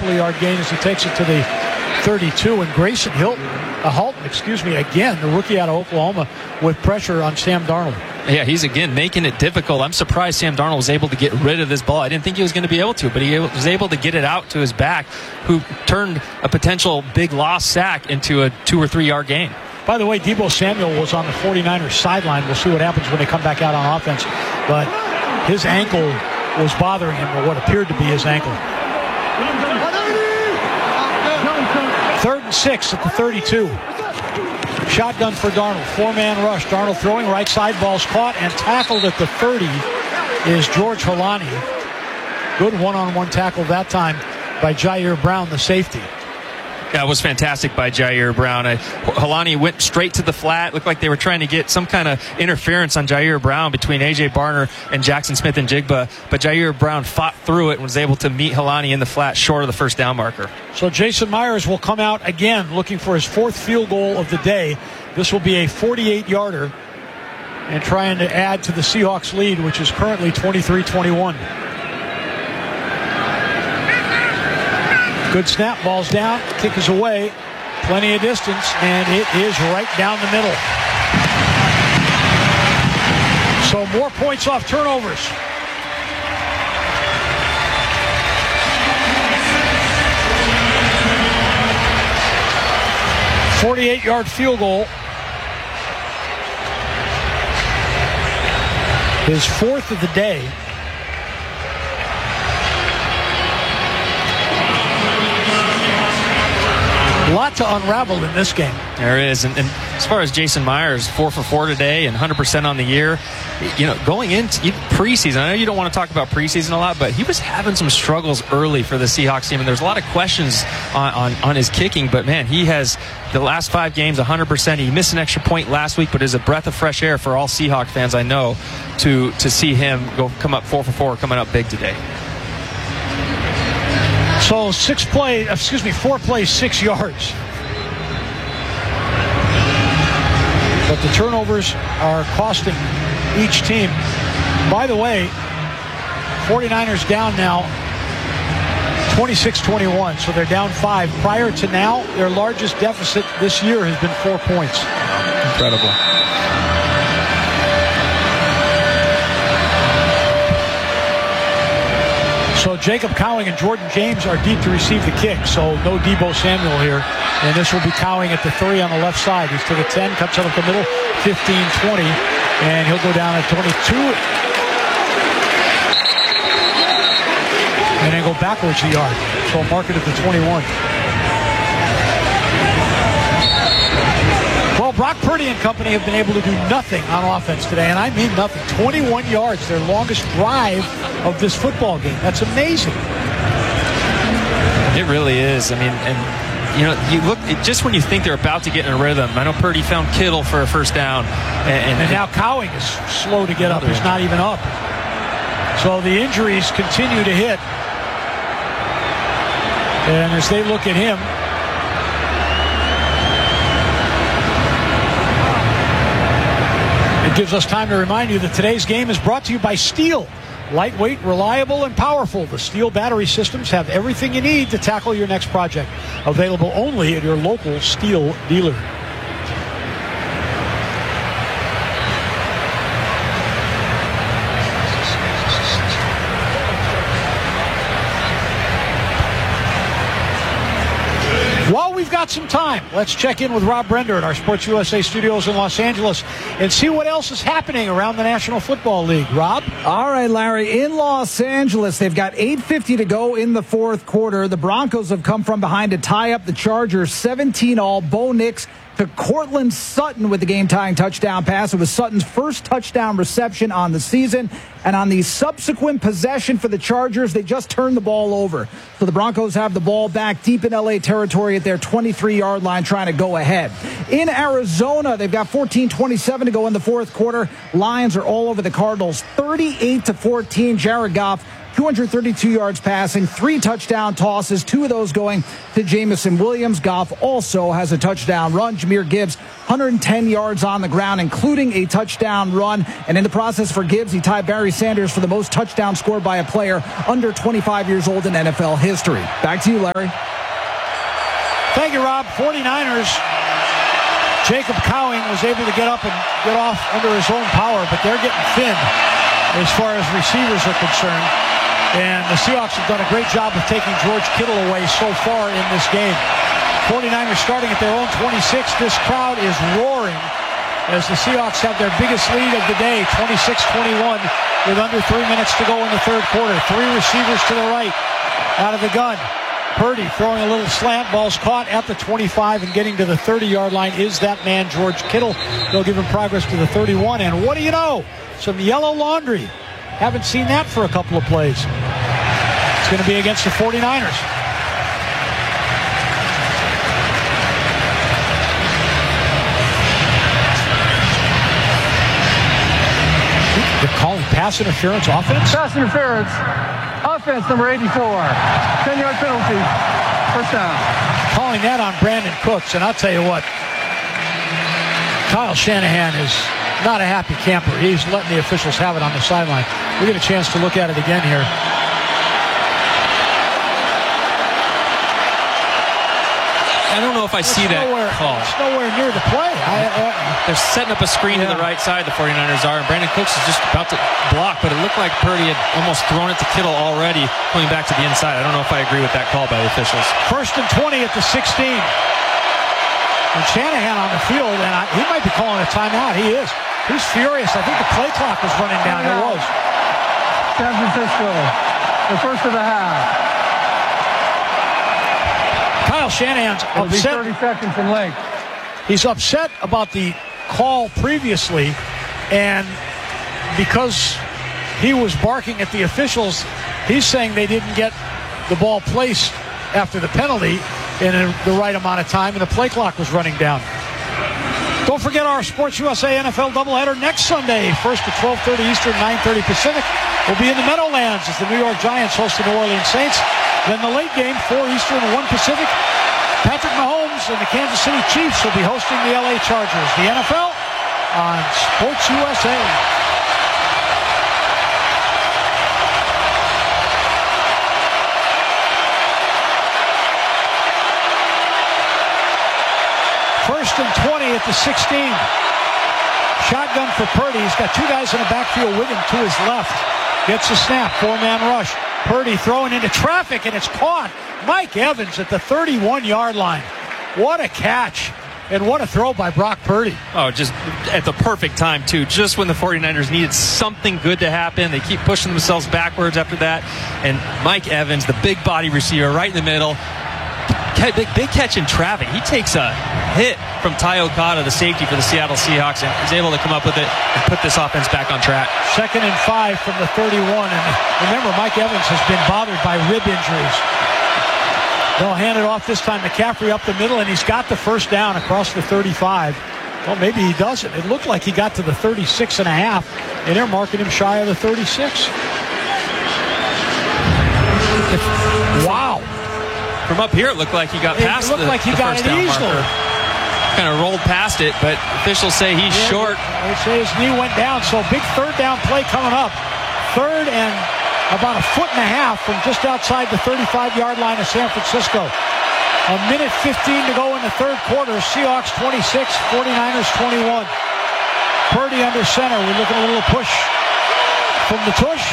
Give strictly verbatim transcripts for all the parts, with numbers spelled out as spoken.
couple of yard gain as he takes it to the thirty-two. And Grayson Hilton, uh, Halton, excuse me, again, the rookie out of Oklahoma, with pressure on Sam Darnold. Yeah, he's again making it difficult. I'm surprised Sam Darnold was able to get rid of this ball. I didn't think he was going to be able to, but he was able to get it out to his back, who turned a potential big loss sack into a two or three yard gain. By the way, Deebo Samuel was on the 49ers sideline. We'll see what happens when they come back out on offense. But his ankle was bothering him, or what appeared to be his ankle. Third and six at the thirty-two. Shotgun for Darnold. Four-man rush. Darnold throwing right side. Ball's caught and tackled at the thirty is George Holani. Good one-on-one tackle that time by Jair Brown, the safety. That was fantastic by Jair Brown. I, Holani went straight to the flat. Looked like they were trying to get some kind of interference on Jair Brown between A J Barner and Jackson Smith-Njigba. But Jair Brown fought through it and was able to meet Holani in the flat short of the first down marker. So Jason Myers will come out again looking for his fourth field goal of the day. This will be a forty-eight yarder and trying to add to the Seahawks lead, which is currently twenty-three twenty-one. Good snap, ball's down, kick is away, plenty of distance, and it is right down the middle. So more points off turnovers. forty-eight yard field goal. His fourth of the day. A lot to unravel in this game. There is. And, and as far as Jason Myers, four for four today and one hundred percent on the year, you know, going into preseason, I know you don't want to talk about preseason a lot, but he was having some struggles early for the Seahawks team, and there's a lot of questions on, on, on his kicking, but man, he has the last five games one hundred percent. He missed an extra point last week, but is a breath of fresh air for all Seahawk fans, I know, to, to see him go come up four for four, coming up big today. So six play, excuse me, four plays, six yards. But the turnovers are costing each team. By the way, 49ers down now twenty-six twenty-one, so they're down five. Prior to now, their largest deficit this year has been four points. Incredible. So Jacob Cowing and Jordan James are deep to receive the kick. So no Deebo Samuel here. And this will be Cowing at the three on the left side. He's to the ten, cuts it up the middle, fifteen twenty. And he'll go down at twenty-two. And then go backwards a yard. So mark it at the twenty-one. Well, Brock Purdy and company have been able to do nothing on offense today, and I mean nothing. twenty-one yards, their longest drive of this football game. That's amazing. It really is. I mean, and you know, you look it, just when you think they're about to get in a rhythm. I know Purdy found Kittle for a first down, and, and, and now Cowing is slow to get up. He's not even up. So the injuries continue to hit, and as they look at him. It gives us time to remind you that today's game is brought to you by Steel. Lightweight, reliable, and powerful. The Steel battery systems have everything you need to tackle your next project. Available only at your local Steel dealer. While we've got some time, let's check in with Rob Brender at our Sports U S A studios in Los Angeles and see what else is happening around the National Football League. Rob? All right, Larry. In Los Angeles, they've got eight fifty to go in the fourth quarter. The Broncos have come from behind to tie up the Chargers seventeen all. Bo Nix to Cortland Sutton with the game-tying touchdown pass. It was Sutton's first touchdown reception on the season. And on the subsequent possession for the Chargers, they just turned the ball over. So the Broncos have the ball back deep in L A territory at their twenty-three yard line trying to go ahead. In Arizona, they've got fourteen twenty-seven to go in the fourth quarter. Lions are all over the Cardinals, thirty-eight to fourteen. Jared Goff two hundred thirty-two yards passing, three touchdown tosses, two of those going to Jamison Williams. Goff also has a touchdown run. Jahmyr Gibbs, one hundred ten yards on the ground, including a touchdown run. And in the process for Gibbs, he tied Barry Sanders for the most touchdowns scored by a player under twenty-five years old in N F L history. Back to you, Larry. Thank you, Rob. forty-niners. Jacob Cowing was able to get up and get off under his own power, but they're getting thin as far as receivers are concerned. And the Seahawks have done a great job of taking George Kittle away so far in this game. forty-niners starting at their own twenty-six. This crowd is roaring as the Seahawks have their biggest lead of the day, twenty-six twenty-one, with under three minutes to go in the third quarter. Three receivers to the right out of the gun. Purdy throwing a little slant. Ball's caught at the twenty-five and getting to the thirty-yard line is that man, George Kittle. They'll give him progress to the thirty-one. And what do you know? Some yellow laundry. Haven't seen that for a couple of plays. It's going to be against the forty-niners. They're calling pass interference offense? Pass interference. Offense number eighty-four. ten-yard penalty. First down. Calling that on Brandon Cooks. And I'll tell you what, Kyle Shanahan is not a happy camper. He's letting the officials have it on the sideline. We get a chance to look at it again here. I don't know if I It's see that nowhere, call. It's nowhere near the play. I, uh, They're setting up a screen Yeah. to the right side, the forty-niners are, and Brandon Cooks is just about to block, but it looked like Purdy had almost thrown it to Kittle already, going back to the inside. I don't know if I agree with that call by the officials. First and twenty at the sixteen. And Shanahan on the field, and I, he might be calling a timeout. He is. He's furious. I think the play clock was running down. It was. San Francisco. The first of the half. Kyle Shanahan's It'll be upset. thirty seconds in length. He's upset about the call previously, and because he was barking at the officials, he's saying they didn't get the ball placed after the penalty in the right amount of time, and the play clock was running down. Don't forget our Sports U S A N F L doubleheader next Sunday. First at twelve thirty Eastern, nine thirty Pacific. We'll be in the Meadowlands as the New York Giants host the New Orleans Saints. Then the late game, four Eastern, one Pacific. Patrick Mahomes and the Kansas City Chiefs will be hosting the L A Chargers. The N F L on Sports U S A. First and twenty at the sixteen. Shotgun for Purdy. He's got two guys in the backfield with him to his left. Gets the snap. Four-man rush. Purdy throwing into traffic, and it's caught. Mike Evans at the thirty-one-yard line. What a catch. And what a throw by Brock Purdy. Oh, just at the perfect time, too. Just when the forty-niners needed something good to happen. They keep pushing themselves backwards after that. And Mike Evans, the big body receiver, right in the middle. Big, big catch in traffic. He takes a hit from Ty Okada, the safety for the Seattle Seahawks, and is able to come up with it and put this offense back on track. Second and five from the thirty-one. And remember, Mike Evans has been bothered by rib injuries. They'll hand it off this time. McCaffrey up the middle, and he's got the first down across the thirty-five. Well, maybe he doesn't. It looked like he got to the thirty-six and a half, and they're marking him shy of the thirty-six. Wow. From up here, it looked like he got It past looked the, like he the got first it down easily. marker. Kind of rolled past it, but officials say he's Yeah, short. They say his knee went down, so big third down play coming up. Third and about a foot and a half from just outside the thirty-five-yard line of San Francisco. A minute fifteen to go in the third quarter. Seahawks twenty-six, forty-niners twenty-one. Purdy under center. We're looking at a little push from the tush.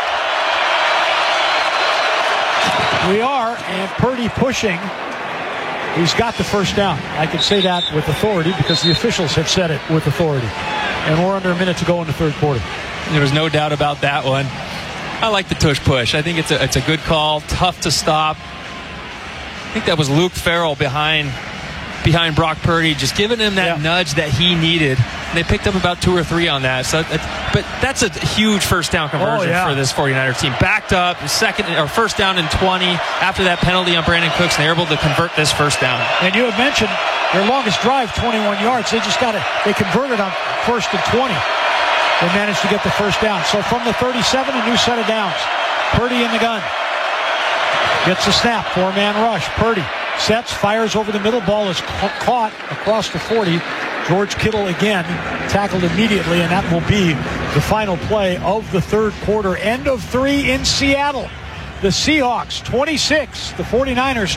We are, and Purdy pushing. He's got the first down. I can say that with authority because the officials have said it with authority. And we're under a minute to go in the third quarter. There was no doubt about that one. I like the tush push. I think it's a it's a good call. Tough to stop. I think that was Luke Farrell behind behind Brock Purdy, just giving him that Yeah. nudge that he needed. And they picked up about two or three on that. So, it's, but that's a huge first down conversion Oh, yeah. for this forty-niners team. Backed up, second or first down and twenty after that penalty on Brandon Cooks, and they're able to convert this first down. And you had mentioned their longest drive, twenty-one yards. They just got it. They converted on first and twenty. They managed to get the first down. So from the thirty-seven, a new set of downs. Purdy in the gun. Gets a snap. Four-man rush. Purdy sets, fires over the middle. Ball is ca- caught across the forty. George Kittle again tackled immediately, and that will be the final play of the third quarter. End of three in Seattle. The Seahawks twenty-six, the 49ers